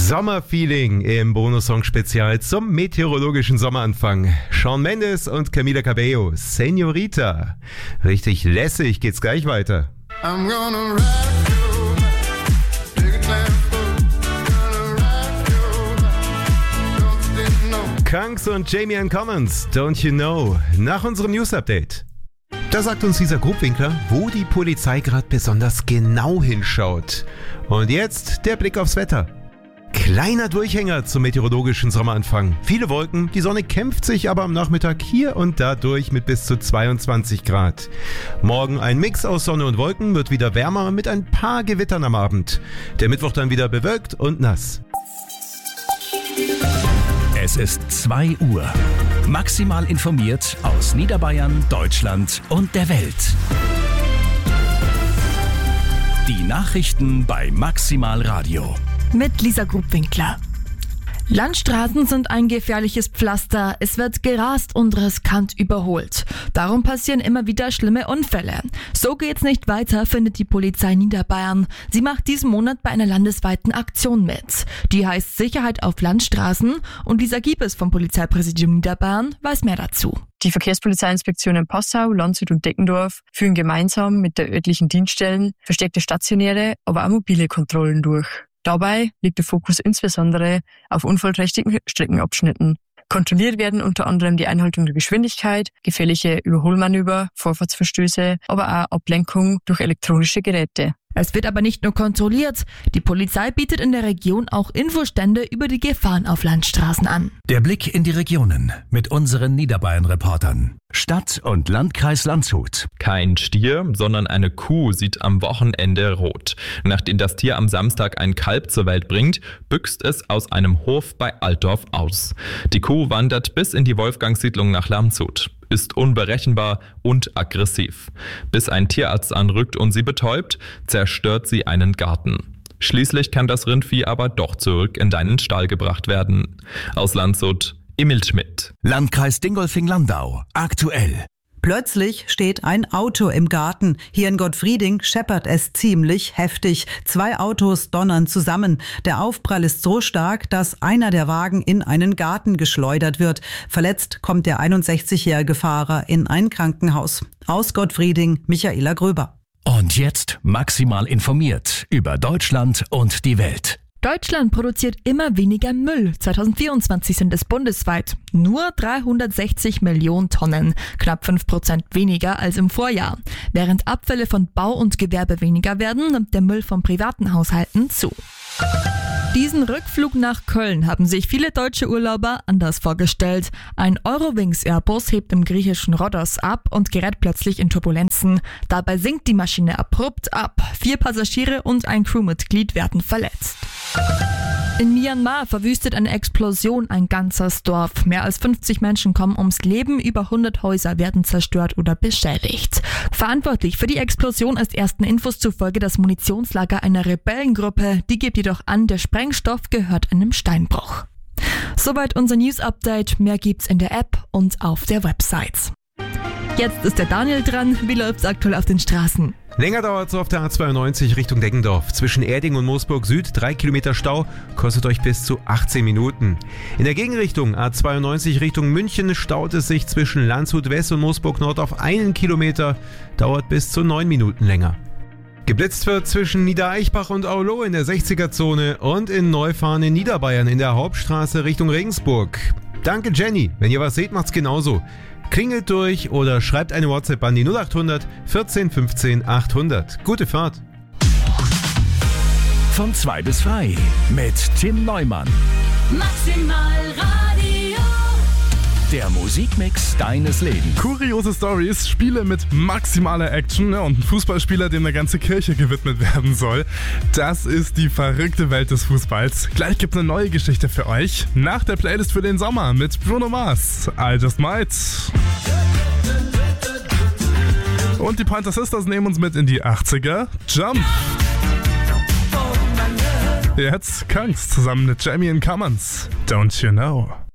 Sommerfeeling im Bonus-Song-Spezial zum meteorologischen Sommeranfang. Shawn Mendes und Camila Cabello, Señorita. Richtig lässig geht's gleich weiter. I'm gonna ride you, take a chance, Kungs und Jamie Ann Commons, Don't You Know, nach unserem News-Update. Da sagt uns dieser Grobwinkler, wo die Polizei gerade besonders genau hinschaut. Und jetzt der Blick aufs Wetter. Kleiner Durchhänger zum meteorologischen Sommeranfang. Viele Wolken, die Sonne kämpft sich aber am Nachmittag hier und da durch mit bis zu 22 Grad. Morgen ein Mix aus Sonne und Wolken, wird wieder wärmer mit ein paar Gewittern am Abend. Der Mittwoch dann wieder bewölkt und nass. Es ist 2 Uhr. Maximal informiert aus Niederbayern, Deutschland und der Welt. Die Nachrichten bei Maximal Radio. Mit Lisa Grubwinkler. Landstraßen sind ein gefährliches Pflaster. Es wird gerast und riskant überholt. Darum passieren immer wieder schlimme Unfälle. So geht's nicht weiter, findet die Polizei Niederbayern. Sie macht diesen Monat bei einer landesweiten Aktion mit. Die heißt Sicherheit auf Landstraßen und Lisa Giebes vom Polizeipräsidium Niederbayern weiß mehr dazu. Die Verkehrspolizeiinspektionen Passau, Landshut und Deckendorf führen gemeinsam mit der örtlichen Dienststellen verstärkte stationäre, aber auch mobile Kontrollen durch. Dabei liegt der Fokus insbesondere auf unfallträchtigen Streckenabschnitten. Kontrolliert werden unter anderem die Einhaltung der Geschwindigkeit, gefährliche Überholmanöver, Vorfahrtsverstöße, aber auch Ablenkung durch elektronische Geräte. Es wird aber nicht nur kontrolliert. Die Polizei bietet in der Region auch Infostände über die Gefahren auf Landstraßen an. Der Blick in die Regionen mit unseren Niederbayern-Reportern. Stadt- und Landkreis Landshut. Kein Stier, sondern eine Kuh sieht am Wochenende rot. Nachdem das Tier am Samstag ein Kalb zur Welt bringt, büxt es aus einem Hof bei Altdorf aus. Die Kuh wandert bis in die Wolfgangssiedlung nach Landshut, ist unberechenbar und aggressiv. Bis ein Tierarzt anrückt und sie betäubt, zerstört sie einen Garten. Schließlich kann das Rindvieh aber doch zurück in deinen Stall gebracht werden. Aus Landshut, Emil Schmidt. Landkreis Dingolfing-Landau. Aktuell. Plötzlich steht ein Auto im Garten. Hier in Gottfrieding scheppert es ziemlich heftig. 2 Autos donnern zusammen. Der Aufprall ist so stark, dass einer der Wagen in einen Garten geschleudert wird. Verletzt kommt der 61-jährige Fahrer in ein Krankenhaus. Aus Gottfrieding, Michaela Gröber. Und jetzt maximal informiert über Deutschland und die Welt. Deutschland produziert immer weniger Müll. 2024 sind es bundesweit nur 360 Millionen Tonnen, knapp 5% weniger als im Vorjahr. Während Abfälle von Bau und Gewerbe weniger werden, nimmt der Müll von privaten Haushalten zu. Diesen Rückflug nach Köln haben sich viele deutsche Urlauber anders vorgestellt. Ein Eurowings-Airbus hebt im griechischen Rhodos ab und gerät plötzlich in Turbulenzen. Dabei sinkt die Maschine abrupt ab. 4 Passagiere und ein Crewmitglied werden verletzt. In Myanmar verwüstet eine Explosion ein ganzes Dorf. Mehr als 50 Menschen kommen ums Leben, über 100 Häuser werden zerstört oder beschädigt. Verantwortlich für die Explosion ist ersten Infos zufolge das Munitionslager einer Rebellengruppe. Die gibt jedoch an, der Sprengstoff gehört einem Steinbruch. Soweit unser News-Update. Mehr gibt's in der App und auf der Website. Jetzt ist der Daniel dran. Wie läuft's aktuell auf den Straßen? Länger dauert es auf der A92 Richtung Deggendorf. Zwischen Erding und Moosburg Süd 3 Kilometer Stau, kostet euch bis zu 18 Minuten. In der Gegenrichtung A92 Richtung München staut es sich zwischen Landshut West und Moosburg Nord auf 1 Kilometer, dauert bis zu 9 Minuten länger. Geblitzt wird zwischen Niedereichbach und Aulo in der 60er-Zone und in Neufahren in Niederbayern in der Hauptstraße Richtung Regensburg. Danke Jenny, wenn ihr was seht, macht's genauso. Klingelt durch oder schreibt eine WhatsApp an die 0800 14 15 800. Gute Fahrt. Von 2 bis 3 mit Tim Neumann. Maximal Radio. Der Musikmix deines Lebens. Kuriose Stories, Spiele mit maximaler Action und ein Fußballspieler, dem eine ganze Kirche gewidmet werden soll. Das ist die verrückte Welt des Fußballs. Gleich gibt's eine neue Geschichte für euch. Nach der Playlist für den Sommer mit Bruno Mars. I Just Might. Und die Pointer Sisters nehmen uns mit in die 80er. Jump. Jetzt Kungs zusammen mit Jamie Ann Commons. Don't You Know.